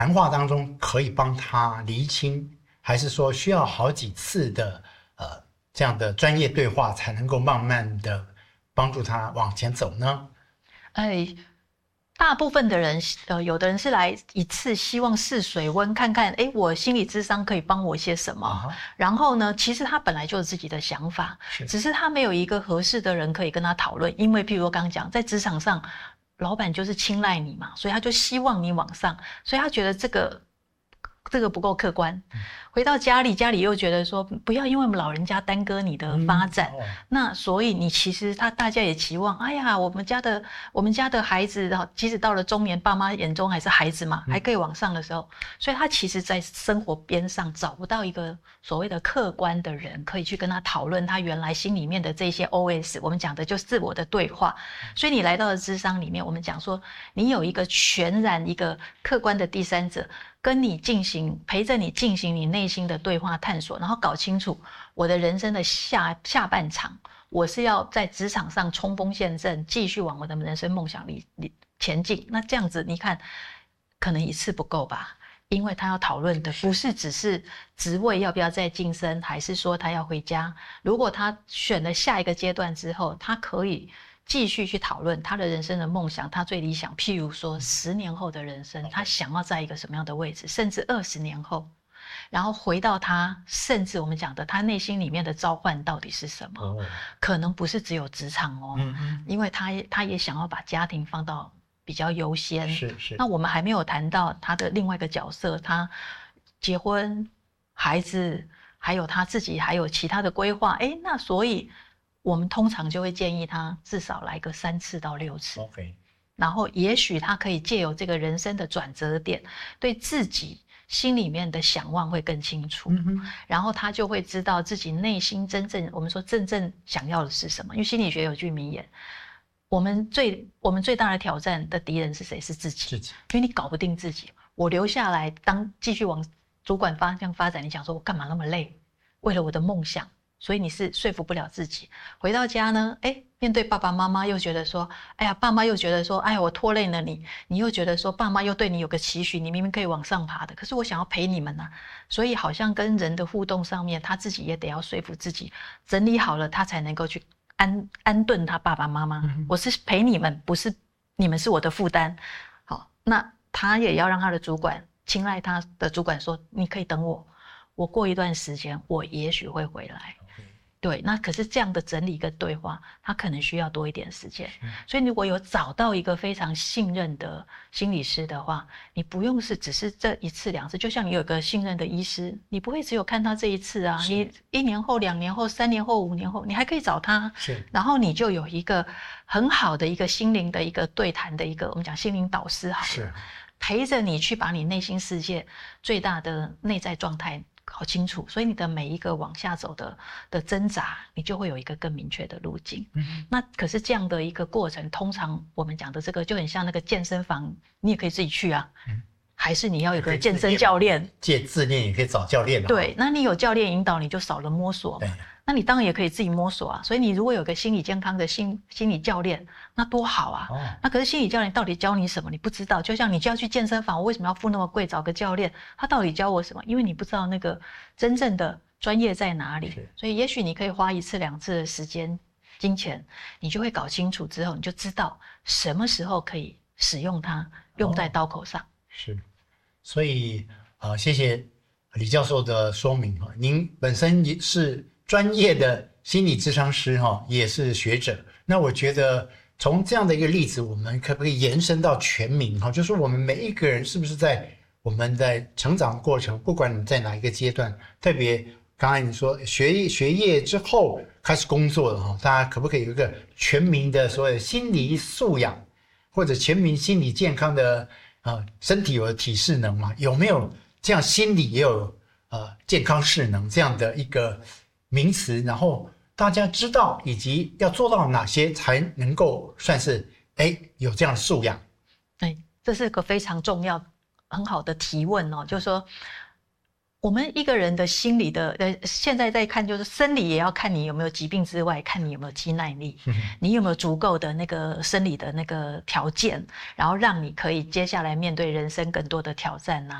谈话当中可以帮他厘清，还是说需要好几次的这样的专业对话才能够慢慢的帮助他往前走呢？ 大部分的人，有的人是来一次希望试水温，看看，我心理咨商可以帮我些什么。然后呢，其实他本来就有自己的想法，只是他没有一个合适的人可以跟他讨论。因为譬如我刚刚讲，在职场上，老板就是青睐你嘛，所以他就希望你往上，所以他觉得这个不够客观。回到家里又觉得说不要因为我们老人家耽搁你的发展。那所以你其实大家也期望，哎呀，我们家的孩子即使到了中年，爸妈眼中还是孩子嘛，还可以往上的时候，所以他其实在生活边上找不到一个所谓的客观的人可以去跟他讨论他原来心里面的这些 OS， 我们讲的就是自我的对话。所以你来到了諮商里面，我们讲说你有一个全然一个客观的第三者跟你陪着你进行你内心的对话探索，然后搞清楚我的人生的下半场，我是要在职场上冲锋陷阵，继续往我的人生梦想里前进。那这样子你看，可能一次不够吧，因为他要讨论的不是只是职位要不要再晋升，还是说他要回家。如果他选了下一个阶段之后，他可以继续去讨论他的人生的梦想，他最理想，譬如说10年后的人生，他想要在一个什么样的位置，甚至20年后，然后回到他，甚至我们讲的他内心里面的召唤到底是什么？可能不是只有职场哦，因为他也想要把家庭放到比较优先。 是。 那我们还没有谈到他的另外一个角色，他结婚、孩子，还有他自己，还有其他的规划。那所以我们通常就会建议他至少来个3次到6次。然后也许他可以借由这个人生的转折点，对自己心里面的想望会更清楚。然后他就会知道自己内心真正想要的是什么。因为心理学有句名言，我们最大的挑战的敌人是谁？是自己。因为你搞不定自己，我留下来继续往主管方向发展，你想说我干嘛那么累？为了我的梦想。所以你是说服不了自己。回到家呢，面对爸爸妈妈又觉得说，爸妈又觉得说，我拖累了你，你又觉得说爸妈又对你有个期许，你明明可以往上爬的，可是我想要陪你们啊。所以好像跟人的互动上面，他自己也得要说服自己，整理好了他才能够去安顿他爸爸妈妈。我是陪你们，不是你们是我的负担。好，那他也要让他的主管青睐他的主管说，你可以等我过一段时间我也许会回来。对，那可是这样的整理跟对话，他可能需要多一点时间。所以如果有找到一个非常信任的心理师的话，你不用只是这1次2次，就像你有个信任的医师，你不会只有看他这一次啊，你1年后、2年后、3年后、5年后，你还可以找他。然后你就有一个很好的一个心灵的一个对谈的一个我们讲心灵导师好了，陪着你去把你内心世界最大的内在状态搞清楚，所以你的每一个往下走的挣扎，你就会有一个更明确的路径。那可是这样的一个过程，通常我们讲的这个就很像那个健身房，你也可以自己去啊，还是你要有个健身教练？借自练也可以找教练。 对，那你有教练引导，你就少了摸索嘛。那你当然也可以自己摸索啊。所以你如果有个心理健康的心理教练，那多好啊。那可是心理教练到底教你什么？你不知道。就像你就要去健身房，我为什么要付那么贵找个教练？他到底教我什么？因为你不知道那个真正的专业在哪里。所以也许你可以花1次2次的时间、金钱，你就会搞清楚之后，你就知道什么时候可以使用它，用在刀口上。 所以谢谢李教授的说明。您本身也是专业的心理咨商师，也是学者。那我觉得从这样的一个例子，我们可不可以延伸到全民？就是我们每一个人是不是在我们的成长过程，不管你在哪一个阶段，特别刚才你说学业之后开始工作了，大家可不可以有一个全民的所谓心理素养，或者全民心理健康的身体有体适能嘛？有没有这样心理也有健康适能这样的一个名词？然后大家知道以及要做到哪些才能够算是有这样的素养？ 这是个非常重要很好的提问哦。就是说我们一个人的心理的现在在看，就是生理也要看你有没有疾病之外，看你有没有肌耐力，你有没有足够的那个生理的那个条件，然后让你可以接下来面对人生更多的挑战啊。